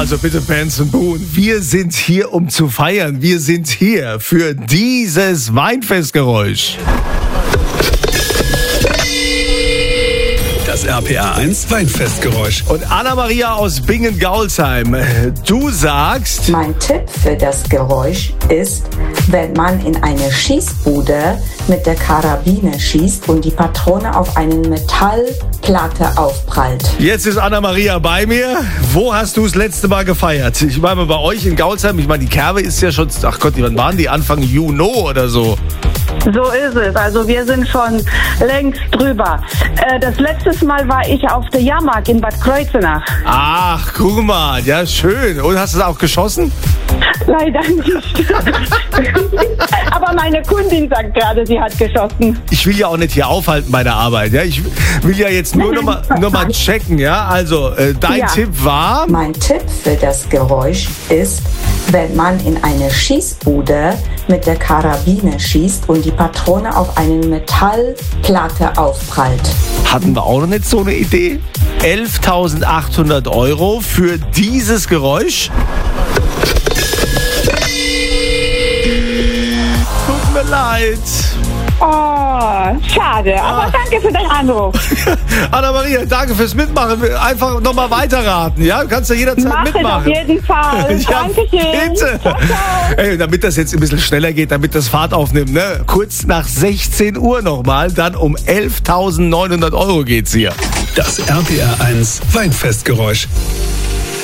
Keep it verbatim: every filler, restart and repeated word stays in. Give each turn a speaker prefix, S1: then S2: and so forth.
S1: Also bitte Benson Boone, wir sind hier, um zu feiern. Wir sind hier für dieses Weinfestgeräusch.
S2: Das R P R eins Weinfestgeräusch.
S1: Und Anna-Maria aus Bingen-Gaulsheim, du sagst...
S3: Mein Tipp für das Geräusch ist, wenn man in eine Schießbude mit der Karabine schießt und die Patrone auf eine Metallplatte aufprallt.
S1: Jetzt ist Anna-Maria bei mir. Wo hast du das letzte Mal gefeiert? Ich meine, bei euch in Gaulsheim, ich meine, die Kerbe ist ja schon... Ach Gott, wann waren die? Anfang Juni oder so?
S4: So ist es. Also wir sind schon längst drüber. Äh, das letzte Mal war ich auf der Jahrmarkt in Bad Kreuznach.
S1: Ach, guck mal. Ja, schön. Und hast du es auch geschossen?
S4: Leider nicht. Aber meine Kundin sagt gerade, sie hat geschossen.
S1: Ich will ja auch nicht hier aufhalten bei der Arbeit. Ja? Ich will ja jetzt nur noch mal, noch mal checken. Ja? Also, äh, dein
S4: Ja.
S1: Tipp war...
S3: Mein Tipp für das Geräusch ist, wenn man in eine Schießbude mit der Karabine schießt und die Patrone auf eine Metallplatte aufprallt.
S1: Hatten wir auch noch nicht so eine Idee? elftausendachthundert Euro für dieses Geräusch? Tut mir leid.
S4: Oh, schade. Aber danke für deinen Anruf.
S1: Anna-Maria, danke fürs Mitmachen. Einfach nochmal weiterraten, ja? Du kannst ja jederzeit
S4: Mach es
S1: mitmachen.
S4: auf jeden Fall.
S1: Ja,
S4: Dankeschön.
S1: bitte.
S4: Ciao, ciao.
S1: Ey, damit das jetzt ein bisschen schneller geht, damit das Fahrt aufnimmt, ne? Kurz nach sechzehn Uhr nochmal, dann um elftausendneunhundert Euro geht's hier.
S2: Das R P R eins Weinfestgeräusch.